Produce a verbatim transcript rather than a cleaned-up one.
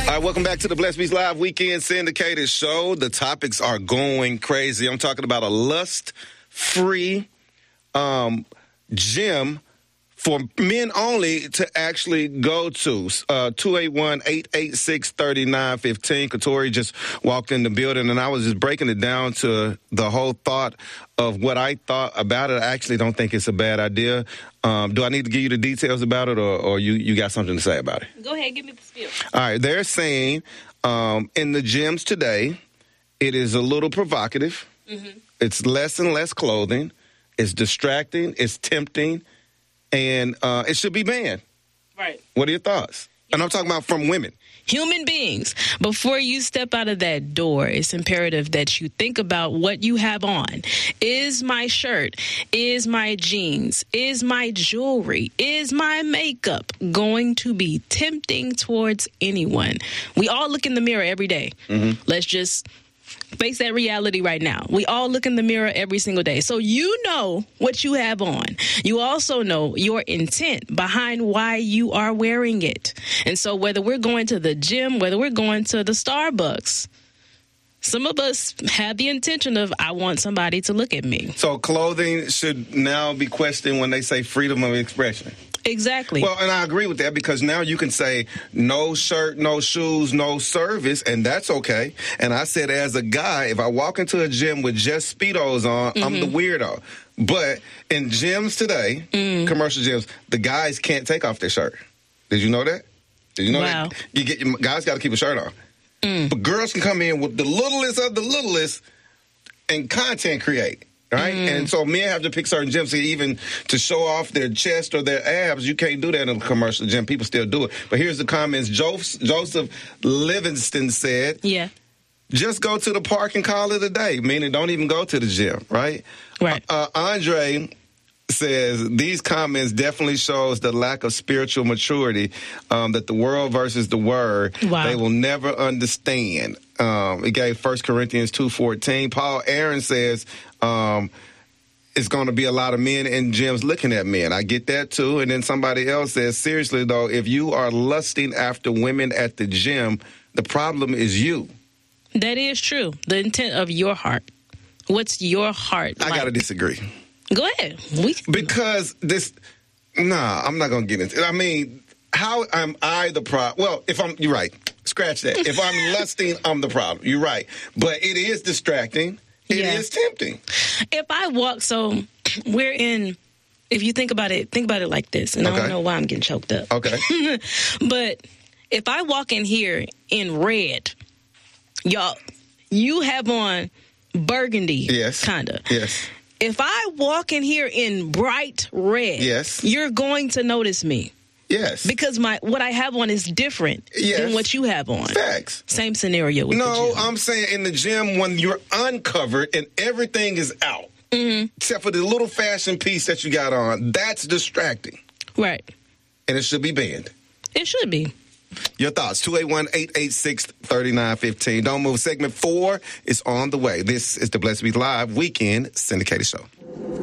All right, welcome back to the Blessed Beast Live Weekend Syndicated Show. The topics are going crazy. I'm talking about a lust-free um, gym for men only to actually go to. Uh, two eight one, eight eight six, three nine one five. Katori just walked in the building, and I was just breaking it down to the whole thought of what I thought about it. I actually don't think it's a bad idea. Um, do I need to give you the details about it, or, or you, you got something to say about it? Go ahead, give me the spiel. All right, they're saying um, in the gyms today, it is a little provocative. Mm-hmm. It's less and less clothing. It's distracting. It's tempting. And uh, it should be banned. Right. What are your thoughts? Yeah. And I'm talking about from women. Human beings, before you step out of that door, it's imperative that you think about what you have on. Is my shirt, is my jeans, is my jewelry, is my makeup going to be tempting towards anyone? We all look in the mirror every day. Mm-hmm. Let's just face that reality right now. We all look in the mirror every single day. So you know what you have on. You also know your intent behind why you are wearing it. And so whether we're going to the gym, whether we're going to the Starbucks, some of us have the intention of, I want somebody to look at me. So clothing should now be questioned when they say freedom of expression. Exactly. Well, and I agree with that, because now you can say no shirt, no shoes, no service, and that's okay. And I said, as a guy, if I walk into a gym with just Speedos on, mm-hmm. I'm the weirdo. But in gyms today, mm. commercial gyms, the guys can't take off their shirt. Did you know that? Did you know wow. that? You get your guys got to keep a shirt on. Mm. But girls can come in with the littlest of the littlest and content create. Right? Mm. And so men have to pick certain gyms, even to show off their chest or their abs. You can't do that in a commercial gym. People still do it. But here's the comments. Joseph, Joseph Livingston said, yeah, just go to the park and call it a day, meaning don't even go to the gym, right? Right. Uh, uh, Andre says, these comments definitely shows the lack of spiritual maturity, um, that the world versus the word, wow. they will never understand. Um, it gave First Corinthians two fourteen. Paul Aaron says, um, it's going to be a lot of men in gyms looking at men. I get that too. And then somebody else says, seriously though, if you are lusting after women at the gym, the problem is you. That is true. The intent of your heart. What's your heart I like? got to disagree. Go ahead. We Because this, nah, I'm not going to get into it. I mean, how am I the problem? Well, if I'm, you're right. Scratch that. If I'm lusting, I'm the problem. You're right. But it is distracting. It yeah. is tempting. If I walk, so we're in, if you think about it, think about it like this. And okay. I don't know why I'm getting choked up. Okay. But if I walk in here in red, y'all, you have on burgundy. Yes. Kind of. Yes. If I walk in here in bright red, yes. you're going to notice me. Yes. Because my what I have on is different yes. than what you have on. Facts. Same scenario with no, the gym. I'm saying in the gym when you're uncovered and everything is out, mm-hmm. except for the little fashion piece that you got on, that's distracting. Right. And it should be banned. It should be. Your thoughts, two eight one, eight eight six, three nine one five. Don't move. Segment four is on the way. This is the Blessed Beast Live Weekend Syndicated Show.